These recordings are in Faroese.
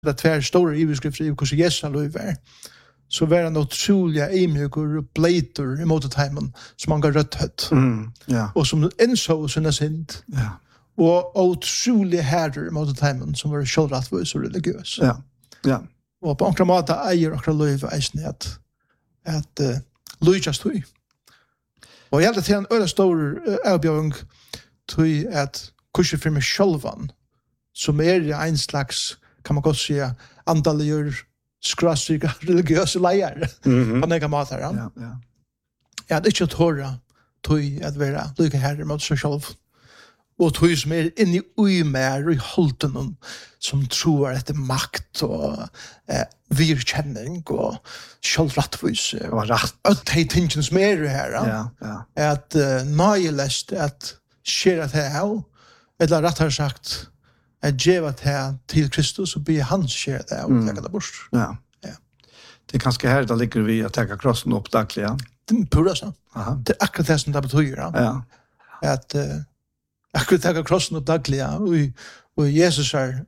det tvär stora överskrifter i hur Jesus liv är. Så var han otroliga emjukor och blöjtor emot timon som han gav rött hött. Och som insåg sina synd. Ja. Och otroliga herrar emot timon som var självrättvis och religiös. Ja. Ja. Och på andra måter äger akkurat liv eisen att lyckas tog. Och jag hade till en öde stor avbjörning tog att kurser för mig självan som en slags, kan man gott säga, andaligur skrassiga religiösa lejare på några måter. Ja. Jag hade inte tåra tog att vara lika herre mot sig själv. Och tog som inne i uimer och i hålten som tror efter makt och virkänning och självrättvis och rätt. Att det tingen som är det här. Att nöjelest att skera det här eller rättare sagt att ge det till Kristus och be hans skera det och lägga det bort. Ja. Det är kanske här det ligger vi att ta krossen upp dagligen. Pura så. Det är akkurat det som det betyder. Ja. Att akkurat ta krossen upp dagligen och Jesus är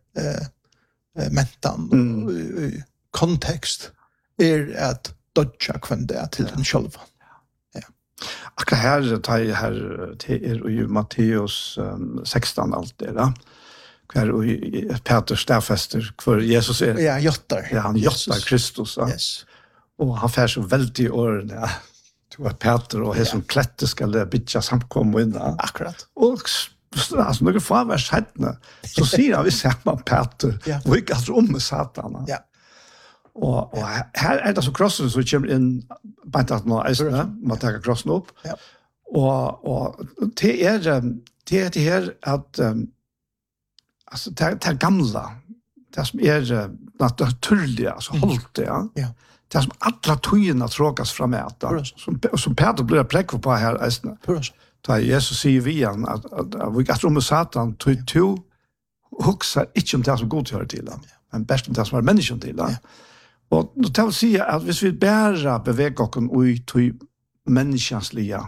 mentan och kontext är att dodja kvända till den själva. Akkurat här tar jag här till ju Matteus 16 allt det där. Kvar och Peter stafester för Jesus är. Ja, jottar. Ja, han jottar Kristus. Ja. Yes. Och han fär så väldigt i åren. Ja. Tror att Peter och som klätte ska bitcha samkomma in där. Akkurat. Och alltså några förvars hättna så ser han vi samma Peter. Och gick alltså med Satan. Ja. Och här är det så krossen så kommer in bara att nå man tar krossen upp. Ja. Och det är här att alltså det gamla det som är naturliga så hållt det. Ja. Det som alla tøyene tråkas fram att som Peter blir präkv på här ästna. Da Jesus säger vi han att vi går med Satan to huxa inte om det som god hör till men bäst om det som är människan till. Och då tar vi säga att hvis vi bara beväger oss ut människansliga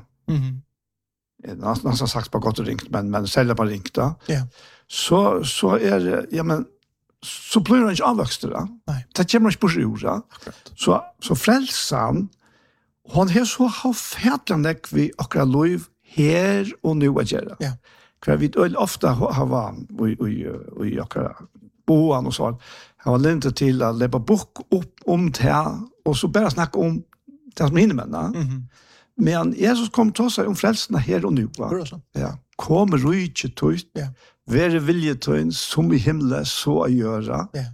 nästan sagt på gott och ringt men sälja bara ringt då. Så är det så blir det inte avväxt då. Nej. Det kommer inte på sig. Så frälsan hon har så havfärdande vi akkurat liv här och nu att göra. Ja. För vi ofta har vi akkurat boan och så. Jag var lite till att lägga bok upp om det och så bara snacka om det som hinner men Jesus kom till sig om frälsarna här och nu. Ja. Kom ryket ut. Ja. Vere viljetøyen som i himmelen så att göra. Ja.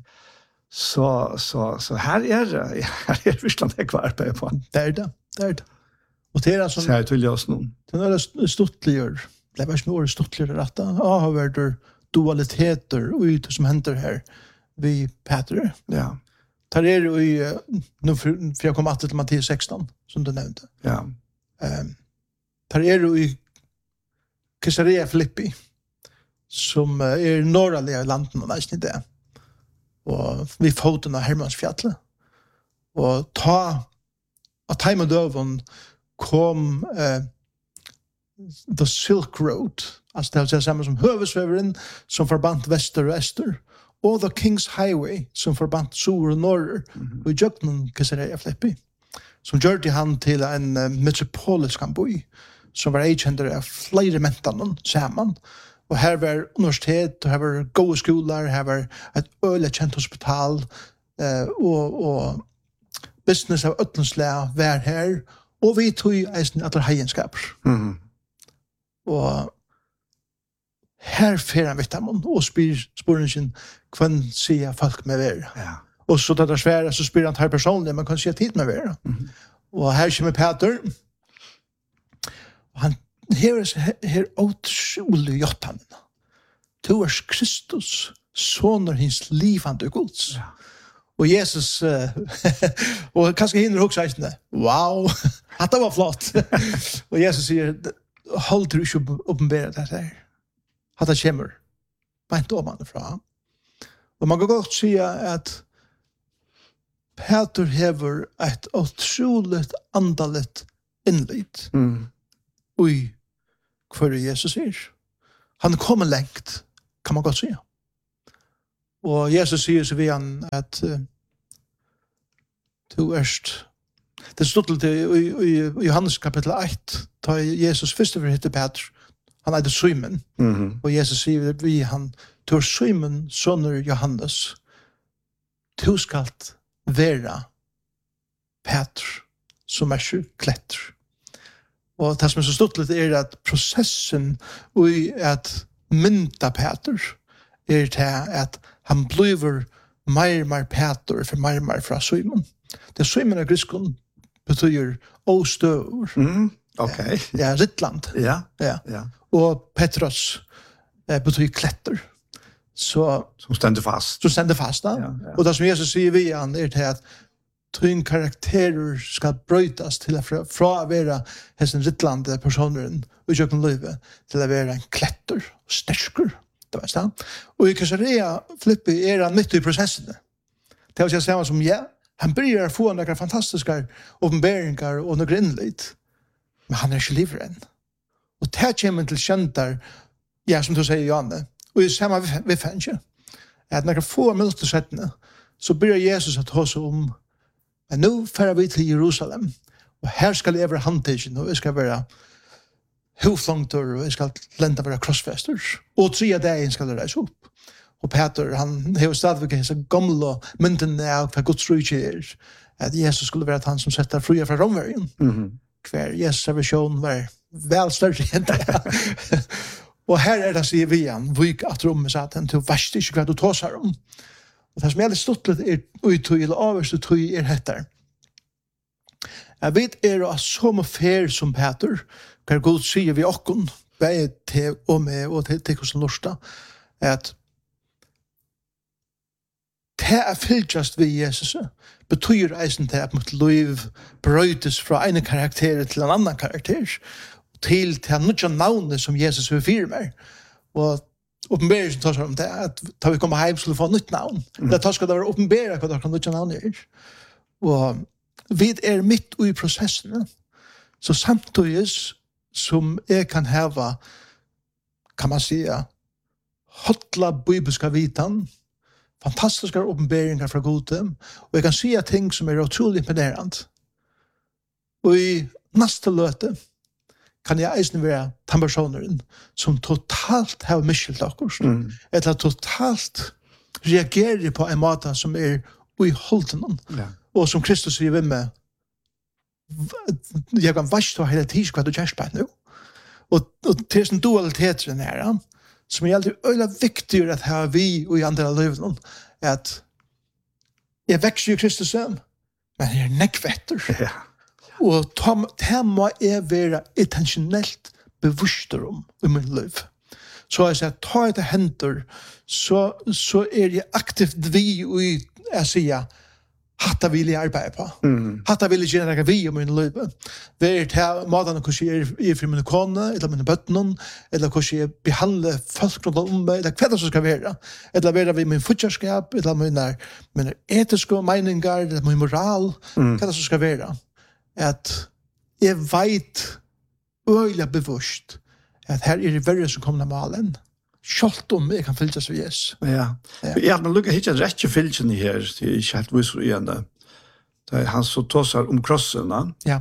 Så här är det. Här är Ryssland kvar på. Det är det. Och det är alltså så här till oss nu. Det är stottligör. Det var snor stottligör att har varit dualiteter ut som händer här vi Peter. Ja. Tar det i nu för jag kom att till Matteus 16 som du nämnde. Ja. Tar det i Caesarea Philippi som är norrliga landen och nästan det. Och vi foten av Hermansfjallet. Och av time dövon kom the Silk Road. Alltså det är samma som huvudvägen som förband väster och öster. Och the King's Highway som förband söder och norr. Och i Jöknen Caesarea Philippi. Som gjorde han till en metropolisk by. Som var erkänd av flera mentan samman. Och här var universitet, och här var goda skolor, här var ett ölekänt hospital och business av ötlenslä var här. Och vi tog eisen alla hegenskaper. Och här fer han vitamon och spår sin kvann se folk med ver. Ja. Och så där svära så spyr han här personligen man kan se tid med ver. Och här kommer Peter. Han här otroligt jottan. Du är Kristus, soner hins livande Guds. Ja. Och Jesus och kanske hinner också säga det. Wow, att det var flott. Och Jesus säger håll du inte uppenbara det här. Att det kommer. Bara inte om man ifrån. Och man kan gott säga att Peter hever ett otroligt andaligt inlit. Oj, kvar Jesus är. Han kommer längt, kan man gott säga. Och han Og Jesus sier så vi han at du erst. Det stod til i Johannes kapitel 1, da Jesus først og hitte Peter. Han heter Simon. Og Jesus sier vi han, du er Simon, sønner Johannes. Du skal være Peter, som ikke kletter. Og det som så stod til at prosessen i at mynta Peter til at han bliver mer Peter for mer fra Simon. Det Simon av griskon betyder ostøver. Okay. Ja, Rittland. Ja. Og Petros betyder kletter. Så som stender fast. Som stender fast, da. Ja. Og det som Jesus sier vi han til at tvin karakterer skal brøytas til fra å være hessen Rittland personeren og kjøkken løyve til å være en kletter, stersker. Det var sånn. Og i Caesarea Filippi han midt i prosessene. Det var samme som han börjar få några fantastiska uppenbarelser och några inlit. Men han är inte livrädd. Och det kommer till käntar, som du säger, Janne. Och i samma vi fanns ju. Att några få minuter sedan så börjar Jesus att ta sig om. Men nu färdar vi till Jerusalem. Och här ska det vara handtagen. Och vi ska vara huvudlångtor. Och vi ska lända våra krossfästers. Och 3 dagar ska det resa upp. Og Peter, han har stadigvæk en så gamle mynden av hva Guds rike at Jesus skulle være han som setter fria fra romverden. Hver Jesus servisjon var vel større enn det. Og her det, sier vi han, vik at rommet sa at han til verst ikke hva du tåser om. Og det som er litt stått litt uttøy, eller avverste tøy, hettar. Jeg vet at så må fer som Peter, hva Gud sier vi okken, bare til og med, og til hvordan lorsta, at det fylltjast vi Jesus betyr eisen til at mitt liv brøytes fra en karakter til en annan karakter til nødja navnet som Jesus vil fyre meg. Og oppenberelsen tar seg om det at da vi kommer hjem skulle få nytt navn. Det tar skal det være oppenberet hva det kan nødja navnet er. Og vi midt i prosessene. Så samtidig som jeg kan heva, kan man säga, hotla bibelska vitan, fantastiska uppenbarelser fra Gud, og jeg kan se ting som utrolig imponerende. Og i neste løte kan jeg eisen være den personen som totalt har miskjelt akkurat, eller totalt reagerer på en måte som uholden, og som Kristus sier ved meg, jeg kan vaske hele tiden hva du gjør på nå. Og til sånn dualitet i denne som er alltid øyla viktig at her vi og i andre av livet, at jeg vekser i Kristus, men jeg nekvetter. Ja. Og det må jeg være intensjonelt bevisst om i min liv. Så jeg sier, ta etter henter, så jeg aktivt vi og jeg sier, hatta vil jeg arbeide på. Hatta vil jeg gjøre noe vi om min liv. Det til måten hvordan jeg for mine kone, eller mine bøttene, eller hvordan jeg behandler folk rundt om meg, eller hva det som skal være. Eller være vi min futterskap, eller mine etiske meninger, eller min moral, hva det som skal være. At jeg vet øyelig bevisst at her det verre som kommer malen. Sjalt om jeg kan fylke seg Jesus. Ja, men lukka ikke rett i fylkene her, det er ikke helt visst igjen det. Det er han som tåser om krossen, ja.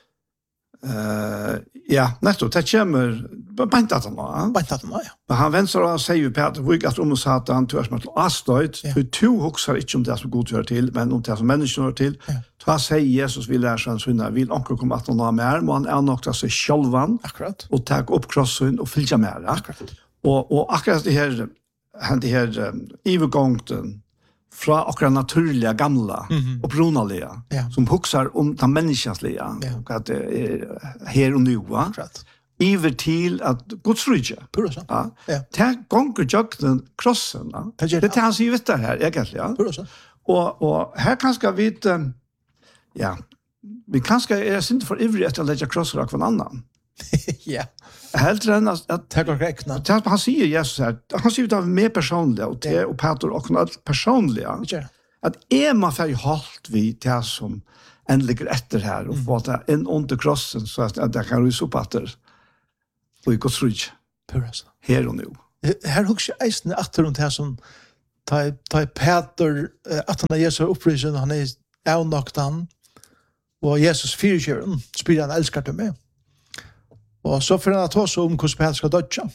Ja, nettopp, det kommer beint at han var. Beint at han var, ja. Men han venstre og sier jo Peter, hvor ikke at om Satan, du er som et avstøyt, for du hokser ikke om det som Gud gjør til, men om det som mennesken gjør til. Så han sier Jesus vil lære seg en sønne, vil onker komme at han har mer, må han nok til seg sjølvan, og ta opp krossen og fylke mer. Akkurat. Og akkurat det her ivergångten fra akkurat naturliga gamla och brunaliga som huxar om den människansliga att det är här och nu va iver till att Guds rike ja det gånger jakten krossen det han säger vet det här egentligen och här kanske vi ja vi kanske är inte för ivrig att lägga krossar av någon annan ja helt än att det går räkna. Han säger Jesus här. Han säger det mer personliga och det och Peter och allt personliga. Att man får halt vid det som ändligen efter här och få det en under krossen så att det kan rysa upp att det och i Guds rike. Purasa. Här och nu. Här också eisen efter runt här som ta Peter att han Jesus upprisen han är avnakt han och Jesus fyrtjøren spyr han älskar du med. Och så för han ta så om hur Peter ska dödja.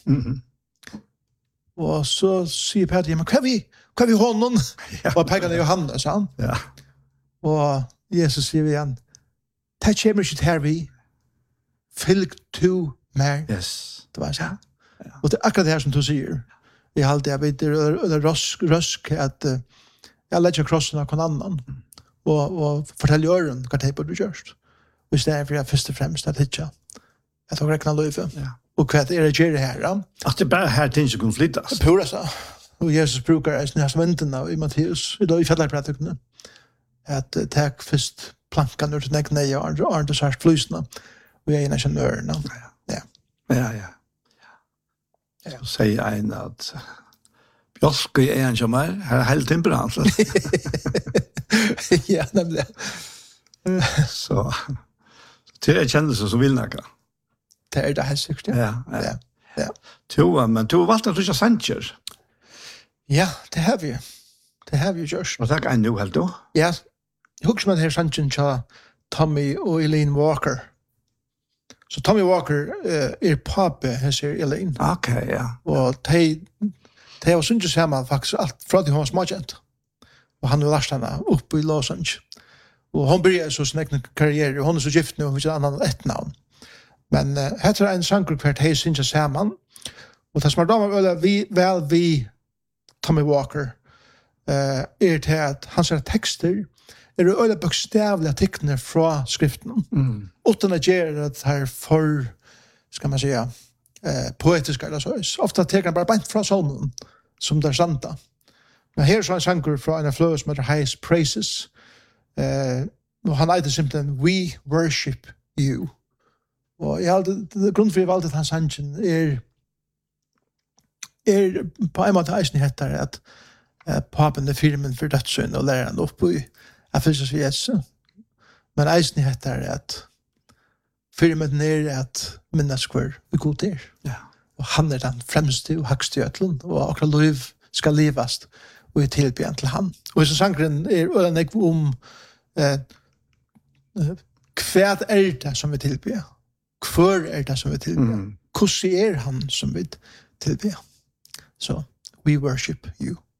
Och så säger Peter, ja, men kan vi honom? Och pekar han Johannes, han. Ja. Och Jesus säger igen, ta kommer inte här vi, fylg to mer. Yes. Det var så. Och det är akkurat det här som du säger. Jag har alltid, jag vet, det är rösk att jag lägger krossen av någon annan. Och fortäller öron vad det borde görs. Och istället för jag först och främst att hitta. Jag tar räkna löjfe. Ja. Och vad är det gör det här? Att det bara här ting som kan flyttas. Pura så. Och Jesus brukar den här sventerna i Matteus, i fällarprädiken. Att tack först plankan ur till näckna i och så här flysna. Och jag är känner öronen. Ja. Så säger en att Björske är en som här helt temperament. Ja, nämligen. Så till en kändelse som vill näka. Det är det här sikkert, Ja. Men du har valgt at du ikke sanger. Ja, det har vi. Det har vi gjort. Og det er en nu helt då. Ja, jeg husker med det her sangen til Tommy og Elaine Walker. Så Tommy Walker er pape, her sier Elaine. Okay, ja. Og de har sunnet sammen faktisk alt fra de hun var småkjent. Og han har lært henne oppe i Los Angeles. Og hun begynner så sin egen karriere, og hun er så gift nu, og hun har ikke annet ett navn. Men här är en sanger kvart hej synja samman. Och det som är damer vi Tommy Walker är till att hans texter är det öle bokstavliga tecknen från skriften. Utan att göra det här för, ska man säga, poetiska eller så. Ofta tecknar bara bant från sången som det är santa. Men här är så en sanger från en flöde som heter Highest Praises. Och han heter simpelthen We Worship You. Og jeg hadde, grunnen for jeg valgte hans sangen på en måte eisen heter at papen er firmen for dødsøyne og lærer han opp i Efesus Jesu. Men eisen heter at firmen er at minnes hver vi god til. Ja. Og han er den fremste og høgste i øtlen, og akkurat liv skal livast og i tilbyen til han. Og så sangren er ikke om hva er det som vi tilbyen. Hvor er det som vi tilber? Hvordan er han som vi tilber? Så, we worship you.